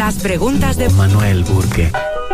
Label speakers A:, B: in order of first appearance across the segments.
A: Las preguntas de
B: Manuel Burke.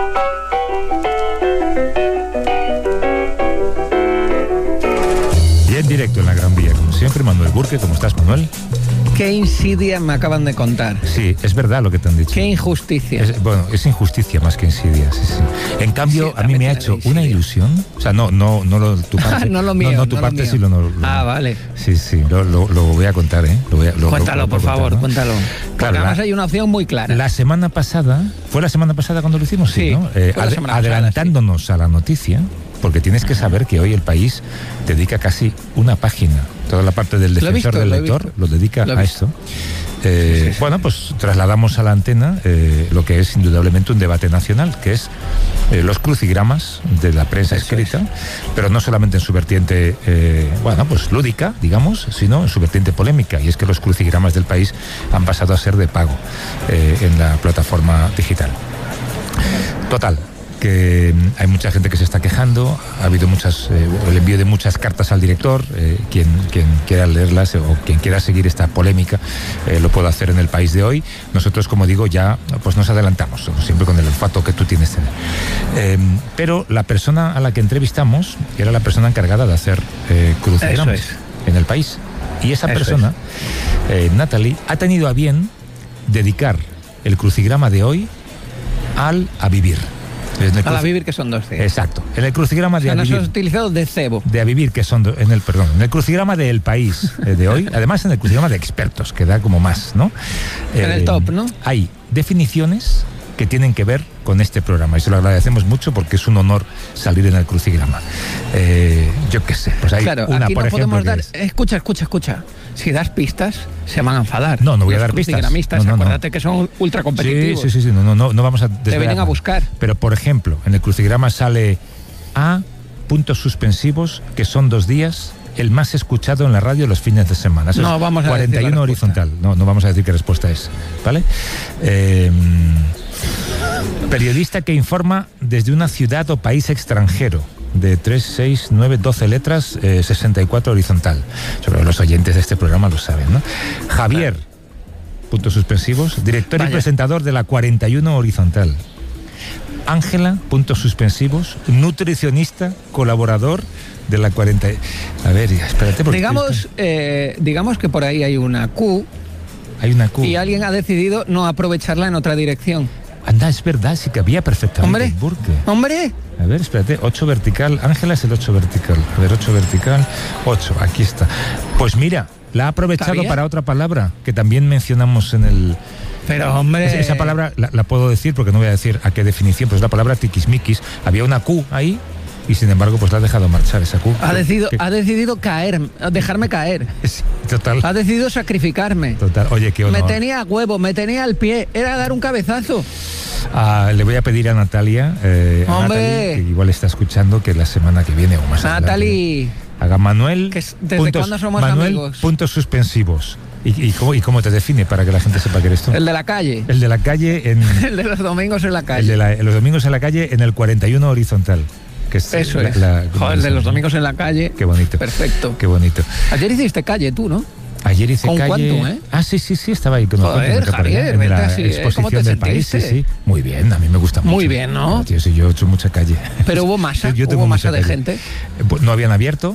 C: Y en directo en la Gran Vía, como siempre, Manuel Burke. ¿Cómo estás, Manuel?
D: Qué insidia me acaban de contar.
C: Sí, es verdad lo que te han dicho.
D: Qué injusticia.
C: Es injusticia más que insidia, sí, sí. En cambio,
D: Sí,
C: a mí me ha hecho una ilusión. O sea, no tu parte.
D: No lo mío.
C: No, tu
D: no
C: parte
D: lo
C: sí
D: mío.
C: lo
D: vale.
C: Sí, lo voy a contar, ¿eh?
D: Cuéntalo, por favor,
C: ¿no?
D: cuéntalo.
C: Claro,
D: Porque además hay una opción muy clara.
C: La semana pasada, ¿fue la semana pasada cuando lo hicimos?
D: Sí,
C: ¿no?
D: fue la semana pasada,
C: adelantándonos a la noticia, porque tienes que saber que hoy El País dedica casi una página, toda la parte del defensor del lector lo dedica a esto. Sí. Bueno, pues trasladamos a la antena lo que es indudablemente un debate nacional, que es los crucigramas de la prensa escrita, pero no solamente en su vertiente, pues lúdica, digamos, sino en su vertiente polémica, y es que los crucigramas del País han pasado a ser de pago en la plataforma digital. Total, que hay mucha gente que se está quejando, ha habido el envío de muchas cartas al director, quien quiera leerlas o quien quiera seguir esta polémica lo puede hacer en El País de hoy. Nosotros, como digo, ya pues nos adelantamos, como siempre con el olfato que tú tienes. Pero la persona a la que entrevistamos era la persona encargada de hacer crucigramas en El País, y esa persona, Natalie, ha tenido a bien dedicar el crucigrama de hoy a vivir.
D: A vivir, que son 2 días.
C: Exacto. En el crucigrama de a vivir.
D: Nos has utilizado de cebo.
C: De a vivir, que son en el crucigrama de El País de hoy, además en el crucigrama de expertos, que da como más, ¿no?
D: En el top, ¿no?
C: Hay definiciones que tienen que ver con este programa, y se lo agradecemos mucho porque es un honor salir en el crucigrama. Yo qué sé, pues hay
D: claro,
C: una,
D: aquí
C: por
D: no
C: ejemplo,
D: podemos dar...
C: es...
D: Escucha. Si das pistas, se van a enfadar.
C: No voy a
D: Los
C: dar pistas.
D: crucigramistas, acuérdate que son ultra competitivos.
C: Sí, no vamos a desvelar.
D: Te vienen a buscar.
C: Pero, por ejemplo, en el crucigrama sale A, puntos suspensivos, que son 2 días, el más escuchado en la radio los fines de semana. Eso
D: no
C: es
D: vamos a
C: 41
D: decir la
C: horizontal. No vamos a decir qué respuesta es, ¿vale? Periodista que informa desde una ciudad o país extranjero, de 3, 6, 9, 12 letras, 64 horizontal. Sobre los oyentes de este programa lo saben, ¿no? Javier, puntos suspensivos, director y presentador de la 41 horizontal. Ángela, puntos suspensivos, nutricionista, colaborador de la 40... A ver, espérate.
D: Digamos que por ahí hay una Q.
C: Hay una Q.
D: Y alguien ha decidido no aprovecharla en otra dirección.
C: Anda, es verdad, sí que había perfectamente.
D: ¡Hombre!
C: A ver, espérate, 8 vertical. Ángela es el 8 vertical. A ver, 8 vertical, 8, aquí está. Pues mira, la ha aprovechado para otra palabra que también mencionamos en el...
D: Pero, hombre...
C: Esa palabra la puedo decir porque no voy a decir a qué definición, pero es la palabra tiquismiquis. Había una Q ahí y sin embargo pues la ha dejado marchar esa Q.
D: Ha decidido caer, dejarme caer.
C: Sí, total.
D: Ha decidido sacrificarme.
C: Total, oye, qué honor.
D: Me tenía a huevo, me tenía al pie, era dar un cabezazo.
C: Le voy a pedir a Natalia,
D: ¡hombre!
C: Que igual está escuchando, que la semana que viene o más
D: Natalie,
C: haga Manuel.
D: ¿Desde cuándo somos amigos?
C: Puntos suspensivos. ¿Y cómo te define para que la gente sepa que eres tú?
D: El de la calle.
C: El de la calle en...
D: El de los domingos en la calle.
C: El de los domingos en la calle en el 41 horizontal. Que es
D: Eso es. Joder, de los domingos en la calle.
C: Qué bonito.
D: Perfecto.
C: Qué bonito.
D: Ayer hiciste calle tú, ¿no?
C: Ayer hice calle.
D: ¿Con cuánto,
C: Ah, sí, estaba ahí con
D: Joder, Javier,
C: en la
D: así,
C: exposición del País. Sí. Muy bien, a mí me gusta mucho.
D: Muy bien, ¿no?
C: Tío, sí, yo he hecho mucha calle.
D: Pero hubo masa, hubo masa de gente.
C: No habían abierto.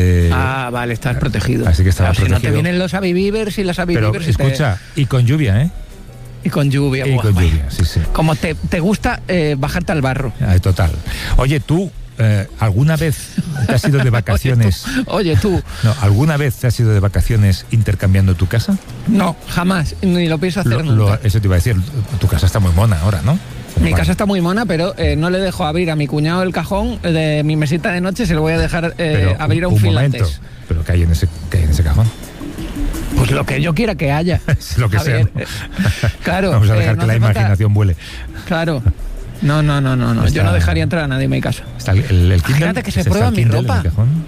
D: Vale, estás protegido.
C: Así que estaba protegido.
D: Si no te vienen los avivivers y las avivivers.
C: Pero escucha, y con lluvia, ¿eh?
D: Y con lluvia.
C: Y con lluvia, sí.
D: Como te gusta bajarte al barro.
C: Total. Oye, tú... ¿alguna vez te has ido de vacaciones?
D: Oye, tú.
C: No, ¿alguna vez te has ido de vacaciones intercambiando tu casa?
D: No, jamás, ni lo pienso hacer nunca.
C: Eso te iba a decir, tu casa está muy mona ahora, ¿no?
D: Mi casa está muy mona, pero no le dejo abrir a mi cuñado el cajón de mi mesita de noche, se lo voy a dejar abrir a un finlandés.
C: ¿Pero qué hay en ese cajón?
D: Pues lo que yo quiera que haya.
C: Lo que sea.
D: Claro.
C: Vamos a dejar que la imaginación vuele.
D: Claro. No. Yo no dejaría entrar a nadie en mi casa.
C: Está el Kindle.
D: Imagínate que se prueba mi ropa.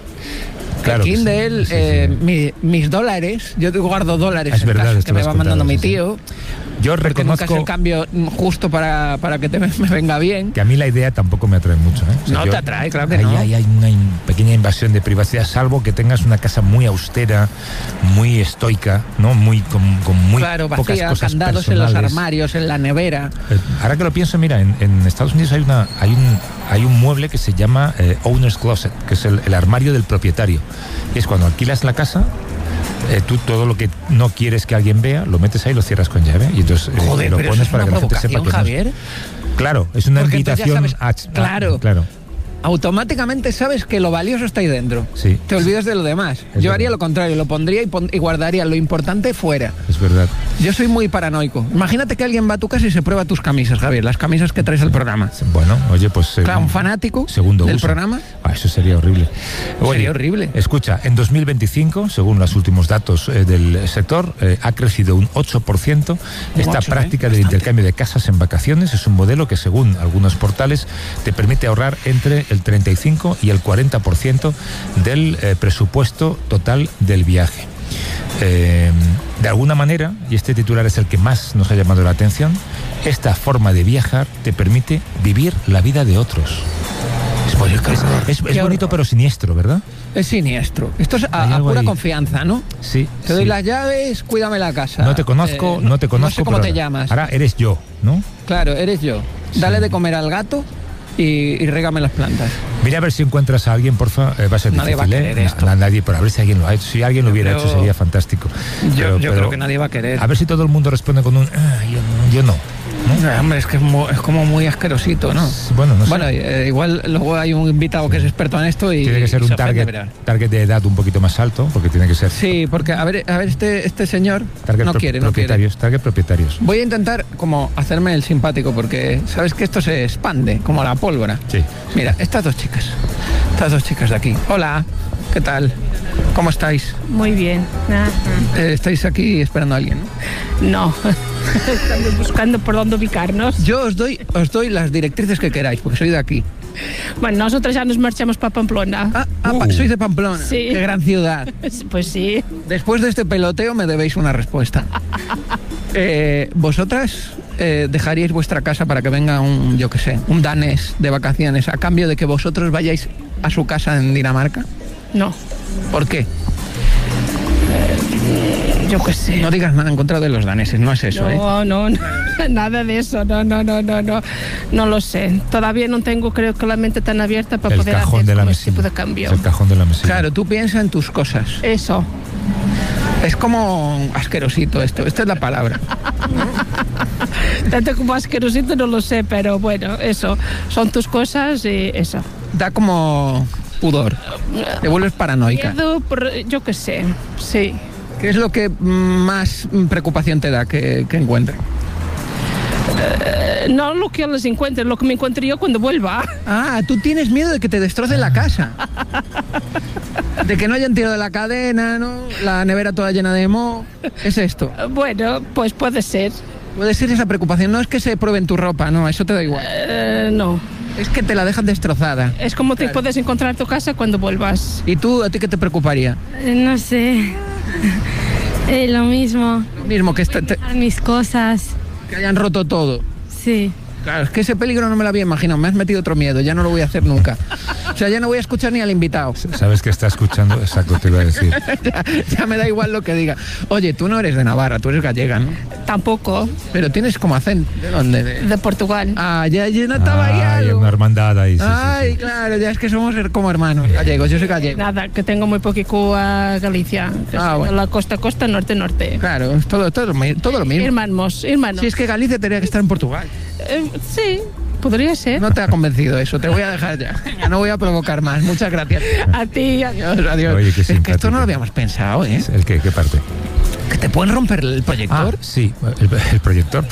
C: Claro,
D: el Kindle, mis dólares. Yo guardo dólares
C: es verdad,
D: que me va mandando mi tío.
C: Yo
D: porque nunca es el cambio justo para que me venga bien.
C: Que a mí la idea tampoco me atrae mucho, ¿eh?
D: O sea, no te atrae, claro que no.
C: Hay una pequeña invasión de privacidad, salvo que tengas una casa muy austera, muy estoica, ¿no? Con muy pocas cosas
D: candados
C: personales.
D: En los armarios, en la nevera.
C: Ahora que lo pienso, mira, en Estados Unidos hay un mueble que se llama Owner's Closet, que es el armario del propietario. Y es cuando alquilas la casa, tú todo lo que no quieres que alguien vea, lo metes ahí y lo cierras con llave. Y entonces lo pones para que la gente sepa que
D: Javier.
C: Claro, es una invitación
D: claro. Automáticamente sabes que lo valioso está ahí dentro.
C: Sí.
D: Te olvidas de lo demás. Yo haría lo contrario, lo pondría y guardaría lo importante fuera.
C: Es verdad.
D: Yo soy muy paranoico. Imagínate que alguien va a tu casa y se prueba tus camisas, Javier, las camisas que traes al programa.
C: Bueno, oye, pues...
D: Claro, un fanático del programa.
C: Eso sería horrible. Oye,
D: sería horrible.
C: Escucha, en 2025, según los últimos datos del sector, ha crecido un 8%. Esta práctica del intercambio de casas en vacaciones es un modelo que, según algunos portales, te permite ahorrar entre el 35 y el 40% del presupuesto total del viaje. De alguna manera, y este titular es el que más nos ha llamado la atención, esta forma de viajar te permite vivir la vida de otros. Es bonito pero siniestro, ¿verdad?
D: Es siniestro. Esto es a pura confianza, ¿no?
C: Sí.
D: Te doy las llaves, cuídame la casa.
C: No te conozco, no sé
D: cómo te llamas.
C: Ahora eres yo, ¿no?
D: Claro, eres yo. Dale de comer al gato y régame las plantas.
C: Mira a ver si encuentras a alguien, porfa. Va a ser
D: nadie
C: difícil,
D: va a querer esto.
C: Nadie, pero a ver si alguien lo ha hecho. Si alguien lo hubiera hecho sería fantástico.
D: Yo creo que nadie va a querer.
C: A ver si todo el mundo responde con un yo no.
D: ¿No? Hombre, es que es como muy asquerosito, ¿no?
C: Bueno, no sé.
D: Bueno, igual luego hay un invitado que es experto en esto y...
C: Tiene que ser un target de edad un poquito más alto, porque tiene que ser...
D: Sí, porque a ver este señor no quiere.
C: Target propietarios.
D: Voy a intentar como hacerme el simpático, porque sabes que esto se expande, como la pólvora.
C: Sí.
D: Mira, estas dos chicas de aquí. Hola, ¿qué tal? ¿Cómo estáis?
A: Muy bien.
D: ¿Estáis aquí esperando a alguien?
A: No. Estamos buscando por dónde ubicarnos.
D: Yo os doy las directrices que queráis, porque soy de aquí.
A: Bueno, nosotros ya nos marchamos para Pamplona.
D: Sois de Pamplona.
A: Sí.
D: Qué gran ciudad.
A: Pues sí.
D: Después de este peloteo me debéis una respuesta. ¿Vosotras dejaríais vuestra casa para que venga un danés de vacaciones a cambio de que vosotros vayáis a su casa en Dinamarca?
A: No.
D: ¿Por qué?
A: Yo qué sé.
D: No digas nada en contra de los daneses, no es eso,
A: No, nada de eso, no lo sé. Todavía no tengo, creo que la mente tan abierta para poder hacer ese tipo de cambio.
C: El cajón de la mesilla.
D: Claro, tú piensas en tus cosas.
A: Eso.
D: Es como asquerosito esta es la palabra.
A: Tanto como asquerosito no lo sé, pero bueno, eso. Son tus cosas y eso.
D: Da como pudor. Te vuelves paranoica.
A: Miedo, yo qué sé, sí.
D: ¿Qué es lo que más preocupación te da que encuentren?
A: No lo que les encuentre, lo que me encuentre yo cuando vuelva.
D: Tú tienes miedo de que te destrocen la casa. De que no hayan tirado de la cadena, ¿no? La nevera toda llena de moho. ¿Es esto?
A: Bueno, pues puede ser.
D: Puede ser esa preocupación. No es que se prueben tu ropa, no, eso te da igual.
A: No.
D: Es que te la dejan destrozada.
A: Es como te puedes encontrar tu casa cuando vuelvas.
D: ¿Y tú, a ti qué te preocuparía?
B: No sé. Lo mismo.
D: Lo mismo que
B: mis cosas.
D: Que hayan roto todo.
B: Sí.
D: Claro, es que ese peligro no me lo había imaginado. Me has metido otro miedo, ya no lo voy a hacer nunca. O sea, ya no voy a escuchar ni al invitado.
C: ¿Sabes que está escuchando? Exacto, te iba a decir.
D: ya me da igual lo que diga. Oye, tú no eres de Navarra, tú eres gallega, ¿no?
A: Tampoco.
D: Pero tienes como acento. ¿De dónde?
A: De Portugal.
D: Ya notaba ahí algo.
C: Una hermandad ahí.
D: Sí. Claro, ya es que somos como hermanos gallegos. Yo soy gallego.
A: Nada, que tengo muy poquito a Galicia. Bueno. La costa, norte.
D: Claro, todo lo mismo.
A: Hermanos.
D: Si es que Galicia tendría que estar en Portugal.
A: Sí, podría ser.
D: No te ha convencido eso, te voy a dejar ya. No voy a provocar más. Muchas gracias.
A: A ti, adiós.
C: Oye,
D: es que esto no lo habíamos pensado, ¿eh?
C: ¿El qué? ¿Qué parte?
D: ¿Que te pueden romper el proyector?
C: Sí, el proyector.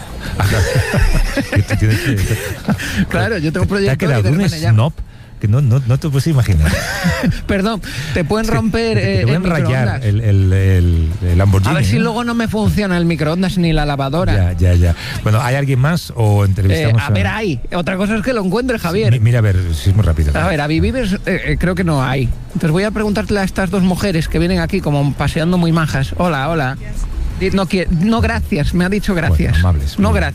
D: Claro, yo tengo un proyector.
C: ¿Te ha quedado un snob? Que no te puedes imaginar.
D: Perdón, te pueden romper
C: te pueden rayar el Lamborghini.
D: A ver si luego no me funciona el microondas ni la lavadora.
C: Ya. Bueno, ¿hay alguien más o entrevistamos
D: a ver, hay. Otra cosa es que lo encuentre, Javier.
C: Mira, a ver, si es muy rápido.
D: A ver, a Vivibes creo que no hay. Entonces voy a preguntarle a estas dos mujeres que vienen aquí como paseando muy majas. Hola. No, gracias, me ha dicho gracias.
C: Bueno, amables.
D: No, gracias.